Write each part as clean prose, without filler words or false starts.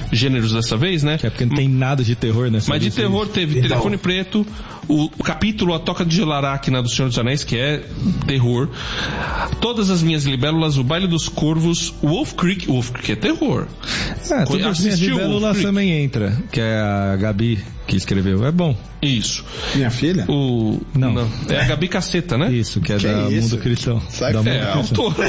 gêneros dessa vez, né? Que é porque não tem nada de terror nessa. Mas de terror teve Telefone Preto, o capítulo A Toca de Gelaracna do Senhor dos Anéis, que é terror. Todas as Minhas Libélulas, O Baile dos Corvos, Wolf Creek é terror. Todas as Minhas Libélulas também entra, que é a Gabi que escreveu. É bom. Isso. Minha filha? Não. É a Gabi Caceta, né? Isso, que é da Mundo Cristão. É a autora.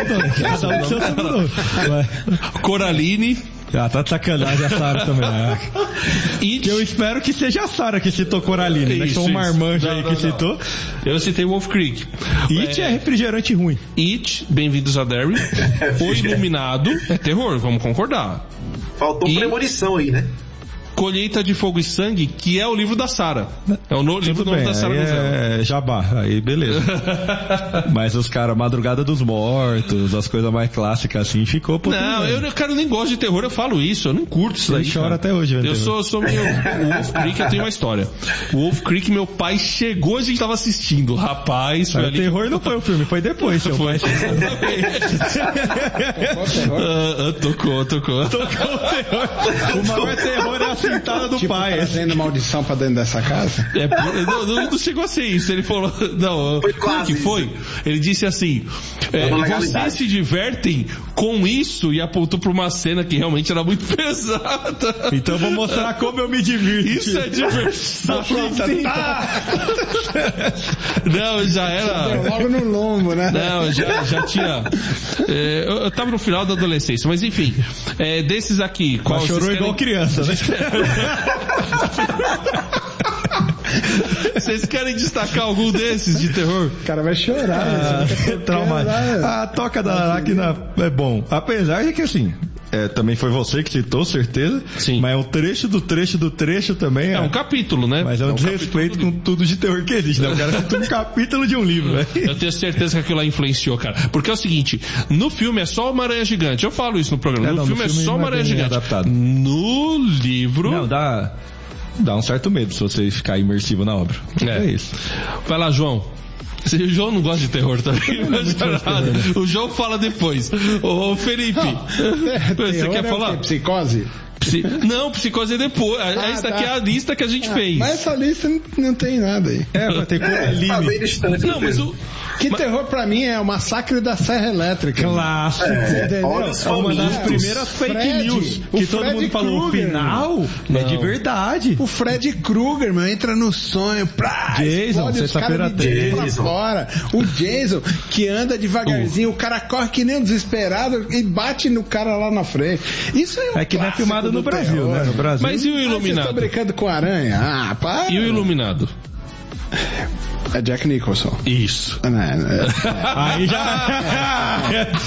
Coraline. Tá de sacanagem a Sarah também. Que eu espero que seja a Sarah que citou Coraline, né? Que foi um marmanjo aí que citou. Eu citei Wolf Creek. It é refrigerante ruim. It, Bem-vindos a Derry. O Iluminado é terror, vamos concordar. Faltou premonição aí, né? Colheita de Fogo e Sangue, que é o livro da Sarah. É o livro bem, da Sarah é jabá, aí beleza. Mas os caras, Madrugada dos Mortos, as coisas mais clássicas assim, ficou por não, eu nem gosto de terror, eu falo isso, eu não curto isso daí. Ele chora até hoje, eu sou meio... O Wolf Creek, eu tenho uma história. O Wolf Creek, meu pai chegou, a gente tava assistindo, rapaz. Foi ali... O terror não foi o filme, foi depois. Seu pai tocou o terror. O maior terror é a sentada do pai. Trazendo maldição pra dentro dessa casa? Não chegou a ser isso. Ele falou, não, como que foi? Ele disse assim, vocês se divertem com isso, e apontou pra uma cena que realmente era muito pesada. Então eu vou mostrar como eu me divirto. Isso é diversão. Não, já era... Logo no lombo, né? Não, já tinha... eu tava no final da adolescência, mas enfim, desses aqui... Qual chorou igual criança, né? Vocês querem destacar algum desses de terror? O cara vai chorar. A Toca da Aracna é bom. Apesar de que assim... também foi você que citou, certeza. Sim. Mas é um trecho do trecho também. É um capítulo, né? Mas é um desrespeito com tudo de terror que existe, né? O cara citou um capítulo de um livro, né? Eu tenho certeza que aquilo lá influenciou, cara. Porque é o seguinte, no filme é só uma aranha gigante. Eu falo isso no programa. No filme é só uma aranha gigante. Adaptado. No livro... Não, dá um certo medo se você ficar imersivo na obra. É isso. Vai lá, João. O João não gosta de terror também. O João fala depois. Ô Felipe, você quer falar? Psicose? Não, Psicose é depois. Essa aqui é a lista que a gente fez. Mas essa lista não tem nada aí. Vai ter Coraline. Não, mas terror pra mim é o Massacre da Serra Elétrica. Clássico. É uma das primeiras fake news que todo mundo falou. O final é de verdade. O Fred Krueger, meu, entra no sonho. Jason, sexta-feira 13. Fora. O Jason, que anda devagarzinho, o cara corre que nem um desesperado e bate no cara lá na frente. Isso é que não é filmado no Brasil, né? No Brasil. Mas e o Iluminado? Vocês estão brincando com aranha? Para. E o Iluminado? É Jack Nicholson. Isso. Aí já...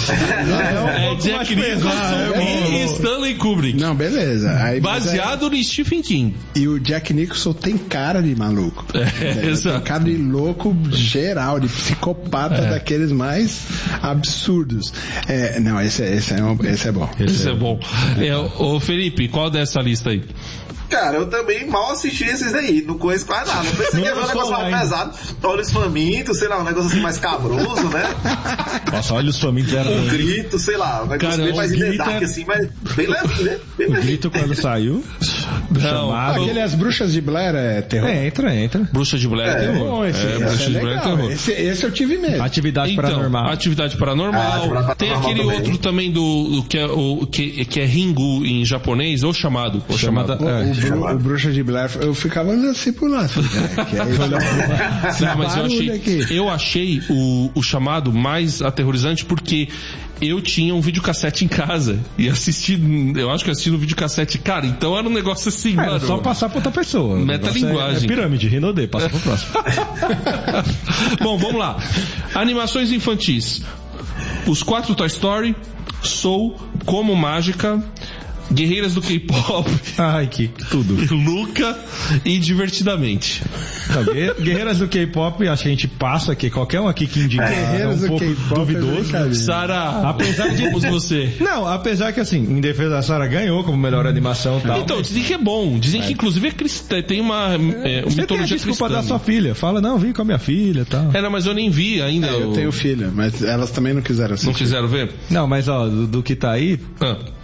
é Jack Nicholson e Stanley Kubrick. Não, beleza. Aí, baseado no Stephen King. E o Jack Nicholson tem cara de maluco. Exato. Tem cara de louco geral, de psicopata daqueles mais absurdos. Não, esse é bom. Esse é bom. Ô Felipe, qual dessa lista aí? Cara, eu também mal assisti esses aí, não conheço quase nada. Eu pensei que era um negócio mais pesado. Olhos Famintos, sei lá, um negócio assim mais cabroso, né? Nossa, Olhos Famintos era... Um grito, sei lá, um negócio bem mais dark, assim, mas bem leve, né? Bem o grito quando saiu... Aquele As Bruxas de Blair é terror? Entra. Bruxa de Blair é terror. Bom, Bruxa de Blair é terror. Esse eu tive medo. Atividade Paranormal. Atividade Paranormal. Tem aquele outro também que é Ringu em japonês, ou chamado. O Bruxa de Blair, eu ficava olhando assim pro lado. Não, mas eu achei o chamado mais aterrorizante porque eu tinha um videocassete em casa e eu acho que assisti no videocassete, cara, então era um negócio assim, mano. Só passar pra outra pessoa. Metalinguagem. É pirâmide, Rinodê, passa pro próximo. Bom, vamos lá. Animações infantis. Os 4 Toy Story, Soul, Como Mágica, Guerreiras do K-Pop. Ai, que tudo. Luca e Divertidamente. Não, Guerreiras do K-Pop, acho que a gente passa aqui. Qualquer um aqui que indica Guerreiras um pouco duvidoso. Sara, apesar de você. Não, apesar que assim, em defesa da Sara ganhou como melhor animação e tal. Então, dizem que é bom. Dizem que inclusive tem uma você mitologia tem a desculpa cristã. Da sua filha. Fala, não, vim com a minha filha e tal. Não, mas eu nem vi ainda. Eu tenho filha, mas elas também não quiseram assistir. Não quiseram ver? Não, mas ó, do que tá aí...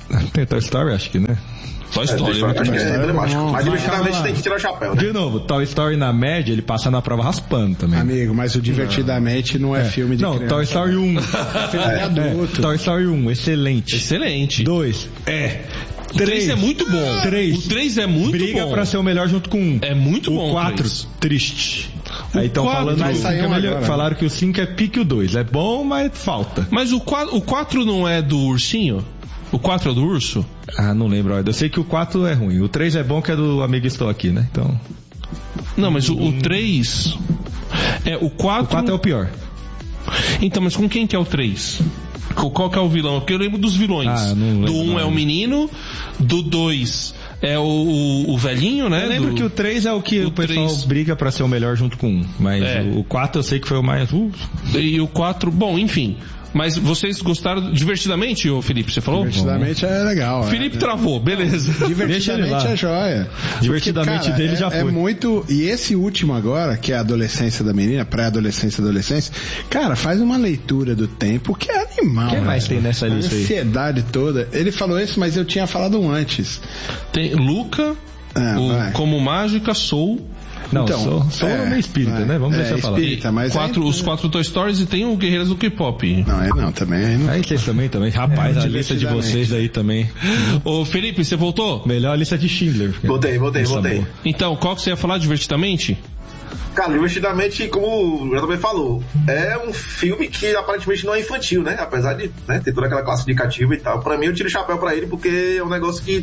Tem Toy Story, acho que, né? Toy Story, acho que é emblemático. Mas divertidamente tem que tirar o chapéu, né? De novo, Toy Story na média, ele passa na prova raspando também. Amigo, mas o divertidamente não é filme de criança. Não, Toy Story 1. Adulto. Toy Story 1, excelente. Excelente. 2. O 3 é muito bom. 3. O 3 é muito Briga bom. pra ser o melhor junto com 1. É muito bom. O 4, triste. Aí estão falando que o 5 é melhor. Falaram que o 5 é pique o 2. É bom, mas falta. Mas o 4 não é do ursinho? O 4 é do urso? Ah, não lembro. Eu sei que o 4 é ruim. O 3 é bom, que é do Amigo Estou Aqui, né? Então... Não, mas o 3... O 4... O 4 é o pior. Então, mas com quem que é o 3? Qual que é o vilão? Porque eu lembro dos vilões. Não lembro. Do 1 é o menino, do 2 é o velhinho, né? Eu lembro que o 3 é o que o pessoal 3... briga pra ser o melhor junto com 1. Mas o 4 eu sei que foi o mais... E o 4... Bom, enfim... Mas vocês gostaram divertidamente, ô Felipe, você falou? Divertidamente é legal. Felipe travou, beleza. Divertidamente é joia. Divertidamente porque, cara, dele já foi. É muito... E esse último agora, que é a adolescência da menina, pré-adolescência, adolescência, cara, faz uma leitura do tempo que é animal. O que mais tem nessa lista aí? A ansiedade toda. Ele falou isso, mas eu tinha falado um antes. Tem Luca, Como Mágica, Soul... Não, então, sou meio espírita, né? Vamos deixar falar. Espírita, mas os 4 Toy Stories e tem o Guerreiros do K-Pop. Não, também. Aí vocês também. Rapaz, a lista de vocês aí também. Ô, Felipe, você voltou? Melhor a lista de Schindler. Voltei. Então, qual que você ia falar divertidamente? Cara, divertidamente, como já também falou, é um filme que aparentemente não é infantil, né? Apesar de ter toda aquela classe indicativa e tal. Pra mim, eu tiro o chapéu pra ele porque é um negócio que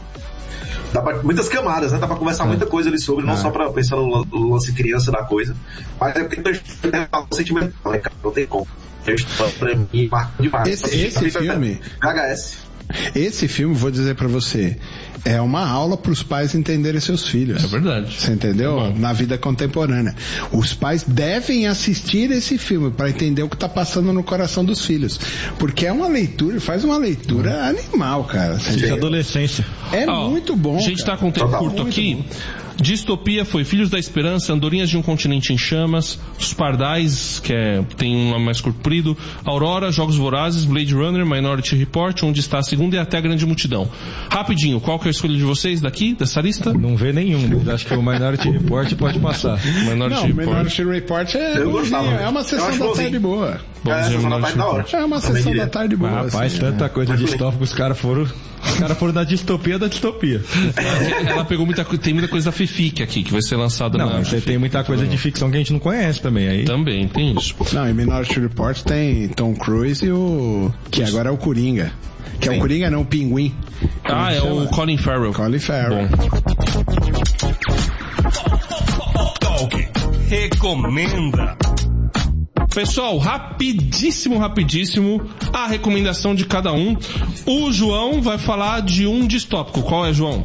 dá pra, muitas camadas, né? Dá pra conversar muita coisa ali sobre, não só pra pensar no lance criança da coisa, mas é porque o sentimento, né, cara? Não tem como. Pra mim, marca demais. Esse filme... VHS. Esse filme, vou dizer pra você, é uma aula pros pais entenderem seus filhos. É verdade. Você entendeu? Na vida contemporânea. Os pais devem assistir esse filme pra entender o que tá passando no coração dos filhos. Porque é uma leitura, faz uma leitura animal, cara. De adolescência. É muito bom. A gente tá com um tempo curto aqui. Bom. Distopia foi Filhos da Esperança, Andorinhas de um Continente em Chamas, Os Pardais, que tem um nome mais comprido, Aurora, Jogos Vorazes, Blade Runner, Minority Report, Onde Está a Segunda e Até a Grande Multidão. Rapidinho, qual que é a escolha de vocês daqui, dessa lista? Não vê nenhum, mas acho que o Minority Report pode passar. Minority Report é uma sessão da tarde boa. É uma sessão da tarde boa. Rapaz, tanta coisa distópica, os caras foram da distopia da distopia. Ela pegou tem muita coisa da Fific aqui, que vai ser lançada na... Não, você tem muita coisa de ficção que a gente não conhece também. Aí... Também, tem isso. Não, em Minority Report tem Tom Cruise e que agora é o Coringa. Que é o Coringa, não, o Pinguim. É o Colin Farrell. Recomenda. Pessoal, rapidíssimo, a recomendação de cada um. O João vai falar de um distópico. Qual é, João?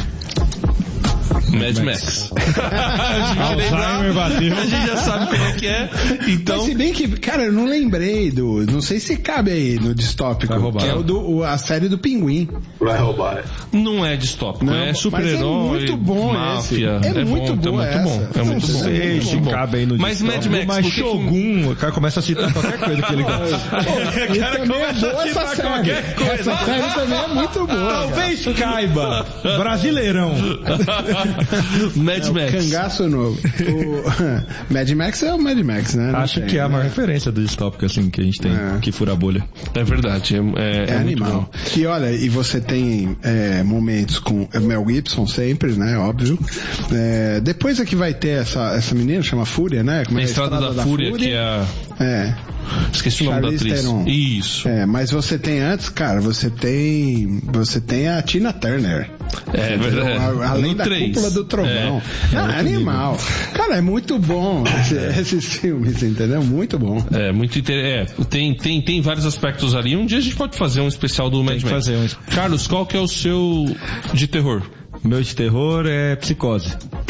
Mad Max. Alzheimer bateu. A gente já sabe como é que é. Então... Mas se bem que, cara, eu não lembrei não sei se cabe aí no distópico, que é a série do Pinguim. Vai roubar. Não é distópico, é super-herói, é muito bom máfia. É muito bom. É muito bom. Sei se cabe aí no Mas Mad Max, mas Shogun, o cara começa a citar qualquer coisa que ele gosta. O cara começa a citar qualquer coisa. Essa série também é muito boa. Talvez caiba. Brasileirão. Mad Max. Cangaço novo. O Mad Max é o Mad Max, né? Acho que é a maior referência do distópico assim que a gente tem, que fura a bolha. É verdade, é animal. E olha, e você tem momentos com Mel Gibson sempre, né? Óbvio. Depois é que vai ter essa menina, chama Fúria, né? Como a Estrada da Fúria, que é esqueci o nome da atriz. Isso. Mas você tem antes, cara, você tem a Tina Turner. É verdade. Além da Cúpula do Trovão. É animal. Cara, é muito bom esses filmes, entendeu? Muito bom. Tem vários aspectos ali. Um dia a gente pode fazer um especial do Mad Max. Carlos, qual que é o seu de terror? Meu de terror é Psicose.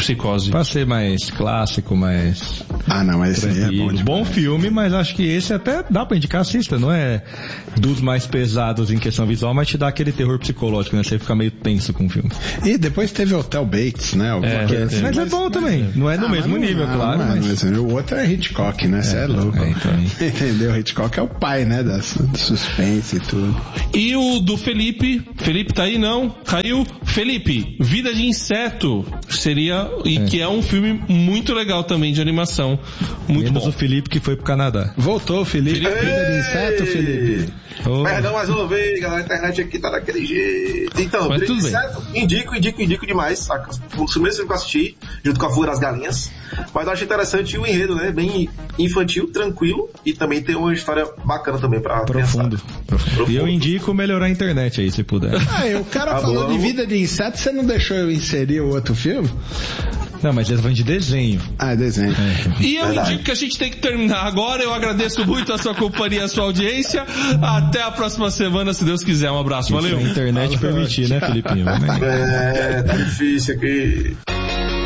Psicose. Pra ser mais clássico, mais... não, mas esse aí é bom demais. Bom filme, mas acho que esse até dá pra indicar, assista. Não é dos mais pesados em questão visual, mas te dá aquele terror psicológico, né? Você fica meio tenso com o filme. E depois teve Hotel Bates, né? Mas é bom também. Não é no mesmo nível, claro. Mas o outro é Hitchcock, né? Você é louco. Entendeu? Hitchcock é o pai, né? Do suspense e tudo. E o do Felipe tá aí, não? Caiu. Felipe, Vida de Inseto seria, que é um filme muito legal também de animação. Muito Menos bom. o Felipe que foi pro Canadá. Voltou, Felipe. Vida de Inseto, Felipe. Perdão mais uma vez, galera. A internet aqui tá daquele jeito. Então, mas Vida de Inseto, indico demais, saca? O primeiro filme que eu assisti, junto com A Fuga das Galinhas. Mas eu achei interessante o enredo, né? Bem infantil, tranquilo. E também tem uma história bacana também pra Profundo. E eu indico melhorar a internet aí, se puder. O cara falou de Vida de Inseto, você não deixou eu inserir o outro filme? Não, mas eles vão de desenho. Desenho. E eu indico que a gente tem que terminar agora. Eu agradeço muito a sua companhia, a sua audiência. Até a próxima semana, se Deus quiser. Um abraço. Valeu. Se a internet permitir, né, Felipinho? Tá difícil aqui.